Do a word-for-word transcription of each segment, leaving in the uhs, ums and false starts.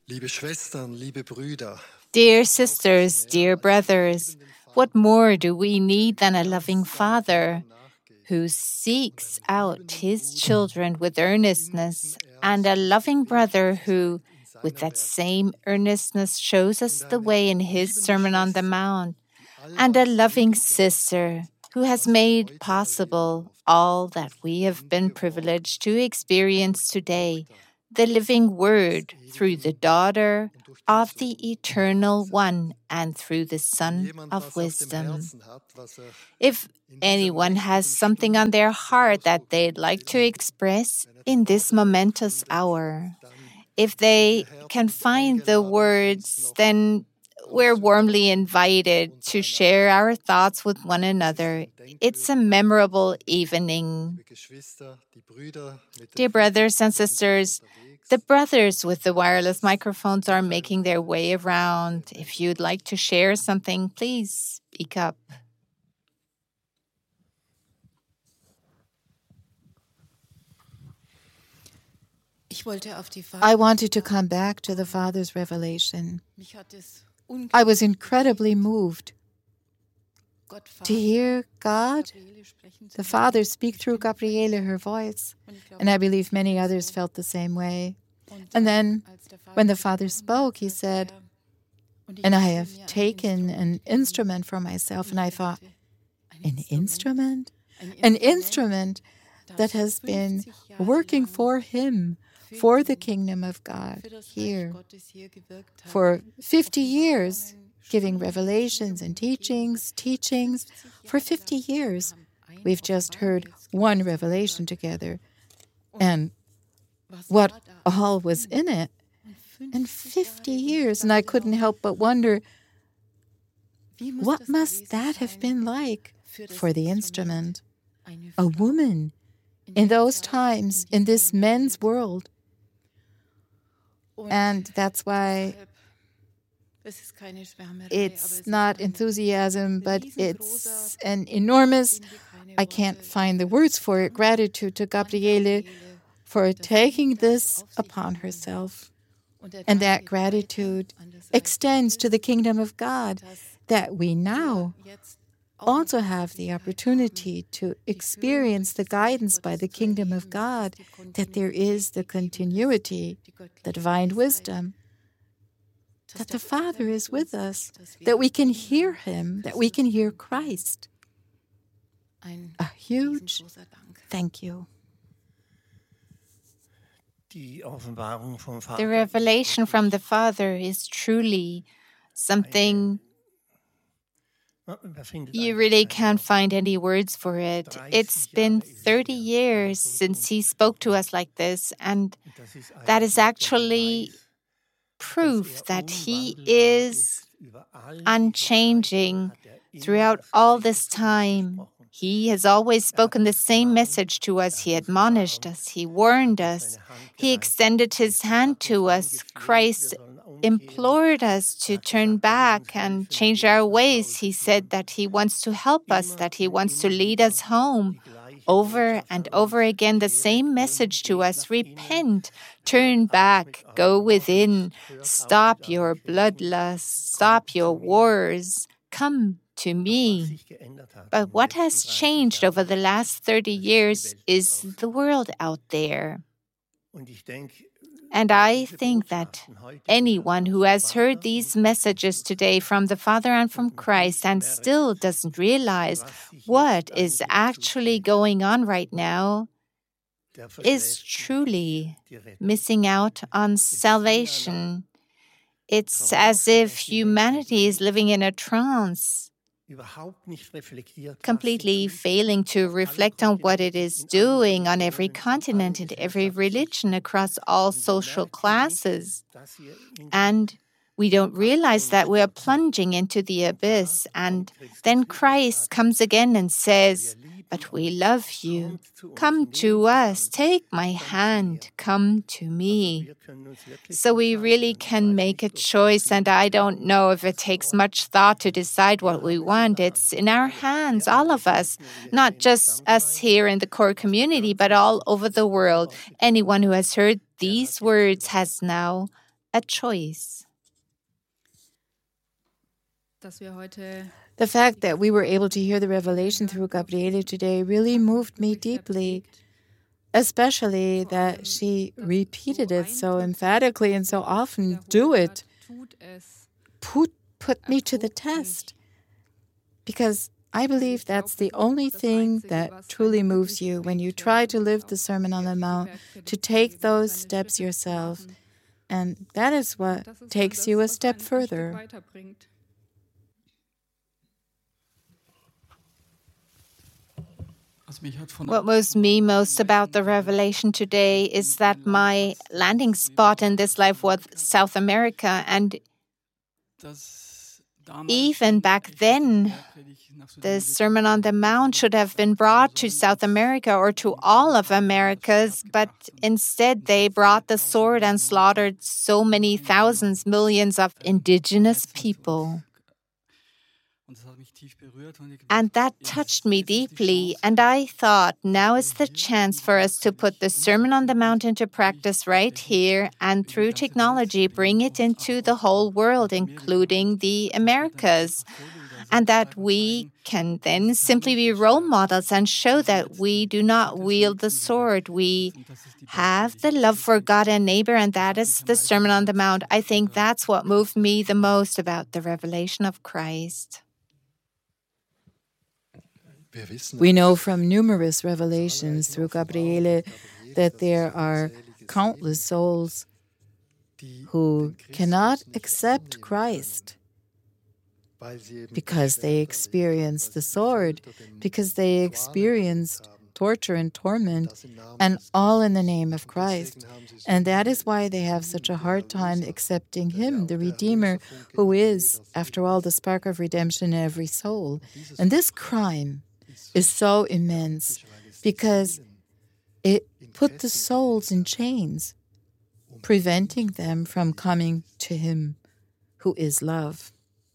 Liebe Schwestern, liebe Brüder, Dear sisters, dear brothers, what more do we need than a loving Father who seeks out his children with earnestness, and a loving brother who, with that same earnestness, shows us the way in his Sermon on the Mount, and a loving sister who has made possible all that we have been privileged to experience today, the living Word through the daughter of the Eternal One and through the Son of Wisdom. If anyone has something on their heart that they'd like to express in this momentous hour, if they can find the words, then we're warmly invited to share our thoughts with one another. It's a memorable evening. Dear brothers and sisters, the brothers with the wireless microphones are making their way around. If you'd like to share something, please speak up. I wanted to come back to the Father's revelation. I was incredibly moved to hear God, the Father, speak through Gabriele, her voice, and I believe many others felt the same way. And then, when the Father spoke, he said, and I have taken an instrument for myself, and I thought, an instrument? An instrument that has been working for him, for the kingdom of God here, for fifty years, giving revelations and teachings, teachings, for fifty years. We've just heard one revelation together, and what all was in it. And fifty years, and I couldn't help but wonder, what must that have been like for the instrument? A woman in those times, in this men's world. And that's why it's not enthusiasm, but it's an enormous, I can't find the words for it, gratitude to Gabriele for taking this upon herself. And that gratitude extends to the kingdom of God, that we now also have the opportunity to experience the guidance by the kingdom of God, that there is the continuity, the divine wisdom, that the Father is with us, that we can hear him, that we can hear Christ. A huge thank you. The revelation from the Father is truly something you really can't find any words for it. It's been thirty years since he spoke to us like this, and that is actually proof that he is unchanging throughout all this time. He has always spoken the same message to us. He admonished us. He warned us. He extended his hand to us. Christ implored us to turn back and change our ways. He said that he wants to help us, that he wants to lead us home. Over and over again, the same message to us: repent, turn back, go within, stop your bloodlust, stop your wars, come to me. But what has changed over the last thirty years is the world out there. And I think that anyone who has heard these messages today from the Father and from Christ and still doesn't realize what is actually going on right now is truly missing out on salvation. It's as if humanity is living in a trance, completely failing to reflect on what it is doing on every continent and every religion across all social classes. And we don't realize that we are plunging into the abyss. And then Christ comes again and says, "But we love you. Come to us. Take my hand. Come to me." So we really can make a choice, and I don't know if it takes much thought to decide what we want. It's in our hands, all of us, not just us here in the core community, but all over the world. Anyone who has heard these words has now a choice. The fact that we were able to hear the revelation through Gabriele today really moved me deeply, especially that she repeated it so emphatically and so often. Do it. Put, put me to the test. Because I believe that's the only thing that truly moves you when you try to live the Sermon on the Mount, to take those steps yourself. And that is what takes you a step further. What moves me most about the revelation today is that my landing spot in this life was South America, and even back then, the Sermon on the Mount should have been brought to South America or to all of Americas, but instead they brought the sword and slaughtered so many thousands, millions of indigenous people. And that touched me deeply, and I thought, now is the chance for us to put the Sermon on the Mount into practice right here, and through technology bring it into the whole world, including the Americas. And that we can then simply be role models and show that we do not wield the sword. We have the love for God and neighbor, and that is the Sermon on the Mount. I think that's what moved me the most about the revelation of Christ. We know from numerous revelations through Gabriele that there are countless souls who cannot accept Christ because they experienced the sword, because they experienced torture and torment, and all in the name of Christ. And that is why they have such a hard time accepting Him, the Redeemer, who is, after all, the spark of redemption in every soul. And this crime is so immense because it put the souls in chains, preventing them from coming to Him who is love.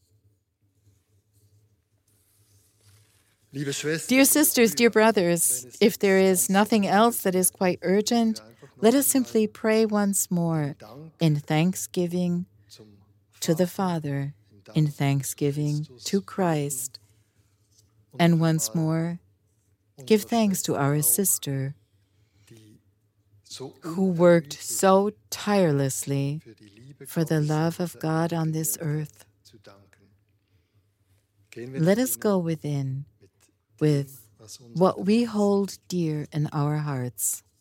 Dear sisters, dear brothers, if there is nothing else that is quite urgent, let us simply pray once more in thanksgiving to the Father, in thanksgiving to Christ, and once more give thanks to our sister who worked so tirelessly for the love of God on this earth. Let us go within with what we hold dear in our hearts.